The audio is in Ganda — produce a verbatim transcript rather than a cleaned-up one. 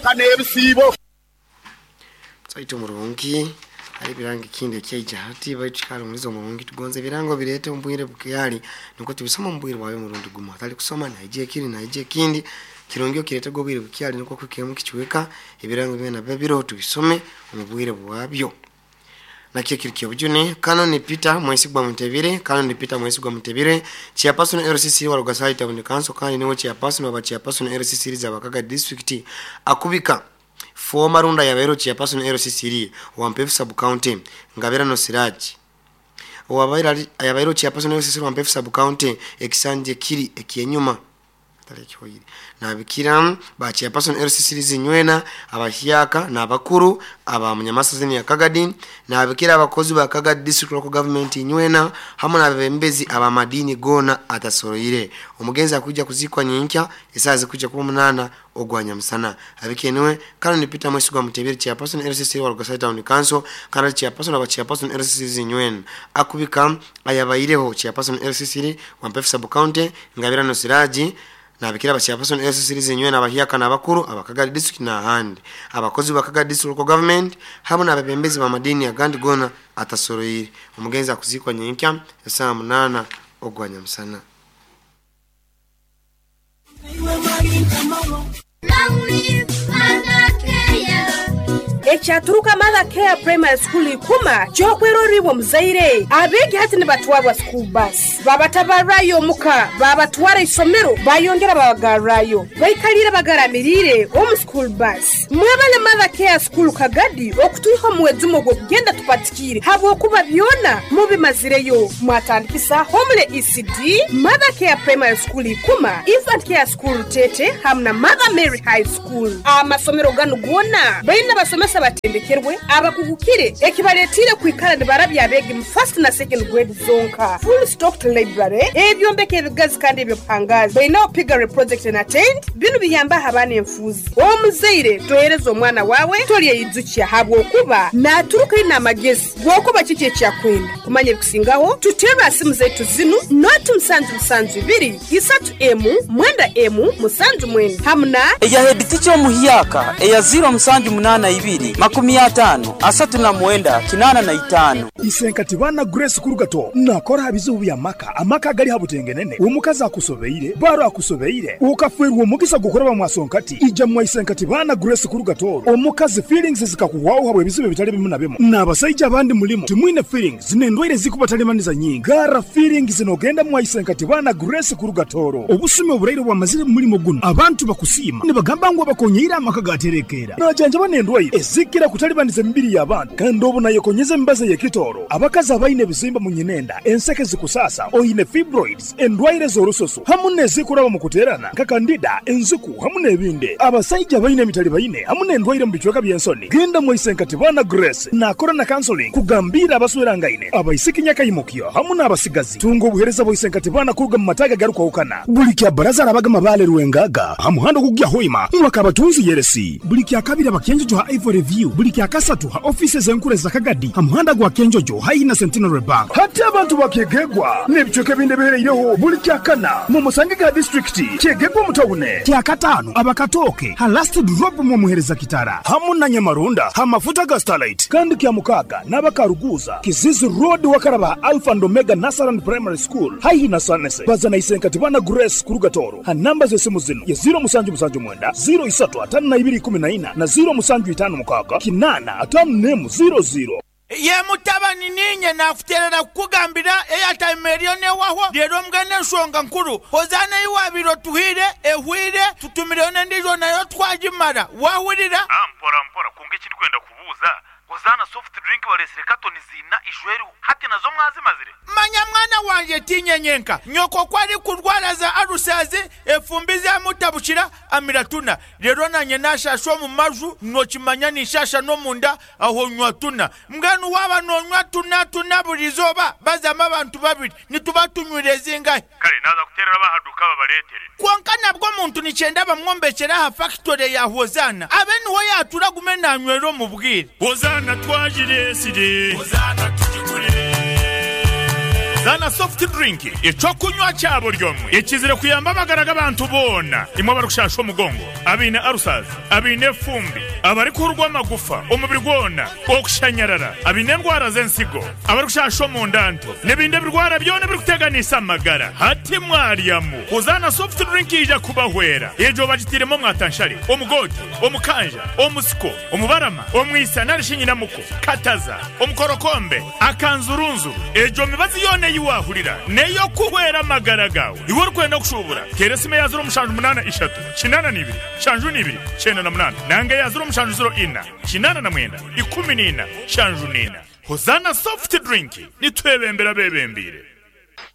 kane ebisibo tsaito murungi ari birangi kinde kyeja hati baichikala mulizo murungi tugonze birango birete umbwire bukiyali nuko tubisoma umbwire wawe murundi guma atali kusoma na ije kiri na ije kindi kirongyo kirete go bwire bukiyali nuko kwikemu kichweka ibirango bimena babiro tubisome umbwire bwabyo na kile kile kyobujune kanoni Peter mwesigwa mutebire kanoni Peter mwesigwa mutebire chairperson R C C wa Rugasai Town Council kandi niwo chairperson wa chairperson R C C za Bakaga district akubika former runda ya bero chairperson R C C wa Mpefu sub county ngabera no Siraji wa baira ya bero chairperson R C C wa Mpefu sub county ekisanje kiri ekyenyuma tarechoyiri na bikira ba chairperson R C C zinywena abahiyaka na bakuru aba munyamasazini ya Kagadi na bikira abakozi ba Kagadi district local government inywena hamwe na bembezi aba madini gona atasoroyire umugenzi akujja kuzikwa nyinkya isaze kujja ku munana ogwanya msana abikenwe kana nipita mwesigwa mutebere chairperson R C C wa Rugasai Town Council kana chairperson aba chairperson R C C zinywena akubika ayabayireho chairperson R C C wa Mpefu sub county ngabira no Siraji na bikira bachairperson R C C zinywena abahiyaka na bakuru abakagadi district na handi abakozi bakagadi district local government hamwe na babembezi ba madini ya Gandi gona atasoroyire umugenzi akuzikwa nyinkya saa munana ogwanya msana Echaturuka Mother Care Primary School ikuma chokwero ribo mzaire abegi hati ne batwabwa school bus babatabarayo muka babatwara isomero bayongera babagarayo bayikalira bagaramirire om school bus mwebale Mother Care School Kagadi okutuho mwezumo go kugenda tupatikire habo kuba byona mubi mazireyo mwatandikisa homle E C D Mother Care Primary School ikuma Infant Care School Tete hamna Mother Mary High School amasomero ganu gona bayina basomesa batendekerwe abakugukire ekibaletire kwikala barabya begi mu first na second grade zonka full stocked library ebyombeke ebigazi kandi ebyopangazi bayina opigare project and attend binu biyamba habane enfuzi omuzeire toyerezo omwana wawe toliye yizukiya habwo kuba na turuka ina magezi gwokuba kike kyakwenda kumanye kusingaho tutera asimu zetu zinu not msanzu msanzu biri isatu emu mwenda emu musanzu mwenda hamna eya hediticho muhiyaka eya zero msanzu munana ibiri makumi atano asatu na mwenda kinana na itano isenkati bana Grace Kurugato nakora habizu ya maka amaka gali habutengenene umukaza akusobeire baro akusobeire ukafwerwa mugisa gukora bamwasonkati ija mu isenkati bana Grace Kurugato omukazi feelings zikakuwaho habwe bizibe bitali bimu na bimu nabasayija abandi mulimo timwine feelings zinendwire zikubatalемaniza nyinga gara feelings zinogenda mu isenkati bana Grace Kurugatoro obusume obureiro bwa mazire mulimo guno abantu bakusima ne bagamba ngo bakonyira amaka gaterekera najanja banendwire ezikira kutalibaniza mbiri y'abantu kandi obu nayo konyeze mbaze ye kitoro abakaza abayine bizimba mu nyinenda enseke zikusasa oyine fibroids endwaire z'orusoso hamune zikuraba mu kuterana nka kandida enziku hamune ebinde abasajja abayine mitali bayine hamune endwaire mu bichweka byensoni genda mu isenkati bana Grace nakora na counseling kugambira abaswera ngaine abayisikinya kayimukyo hamune abasigazi tungo buhereza bo isenkati bana kuruga mu mataga garuka ukana buli kya baraza abagama bale ruwengaga hamuhando kugya hoima mwaka batunzi yeresi buli kya kabira bakenjo ha Ivory Review buli kya kasatu ha offices enkure za Kagadi hamuhanda gwa kenjojo haina Centenary Bank hati abantu bakegegwa nebichoke binde bereireho buli kya kana mu Musangiga district kegegwa mutawune kya katano abakatoke ha last drop mu muhereza kitara hamuna Nyamarunda ha mafuta ga Starlight kandi kya mukaga nabakaruguza Kizizi Road wakaraba Alpha and Omega Nasaran Primary School haina Sanese bazana isenkati bana Grace Kurugatoro ha namba zo simu zinu ya zero musanju musanju mwenda zero isatu atanu na ibiri kumi na ina na zero musanju itanu mukaka kinana atamu nemu zero zero ye mutabani ninye nafuterera kugambira airtime erione waho rero mgane shonga nkuru hozana iwabiro tuhire ehwire tutumirone ndizo nayo twajimara wahurira ampora mpora kunge kiri kwenda kubuza hozana soft drink walesere katoni zina ijweru hati nazo mwazimazire manya mwana wanje tinyenyenka nyoko kwari kurwara za arusazi efumbizi amutabushira amiratuna rero nanye nashashwa mu maju nokimanya nishasha no munda aho nywatuna mganu waba no nywatuna tuna burizoba bazama abantu babiri nitubatunyureze ingahe kare naza kuterera bahaduka babaletere kwankana bwo muntu nicenda bamwombekera ha factory ya Hozana abeni ho yatura gumena nywero mu bwire Hozana twajire sire Hozana tujigure Hozana soft drink ico kunywa cyabo ryomwe ikizire kuyamba bagaraga abantu bona imwe barushasho mugongo abine arusazi abine fumbi abari kurwa magufa umubiri gwona okushanyarara abine ndwara zensigo abari kushasho mu ndanto nebinde birwara byone biri kuteganisa amagara hati mwariyamu Hozana soft drink ija kubahwera ejo bagitiremo mwatanshari omugoti omukanja omusiko omubarama omwisa narishinyina muko kataza omukorokombe akanzurunzu ejo mibazi yone yiwahurira neyo kuhwera amagara gawe iwo rukwenda kushubura keresime yazuro mushanju munana ishatu kinana nibiri shanju nibiri chenda na munana nange yazuro mushanju zero ina kinana na mwenda ikumi nina shanju nina Hozana soft drink nitwebembera bebembire